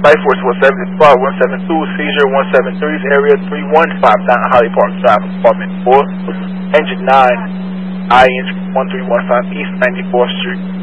Life Force 170, spot 172, seizure 173's area 315 down Holly Park Drive, apartment 4, engine 9, ING 1315 East 94th Street.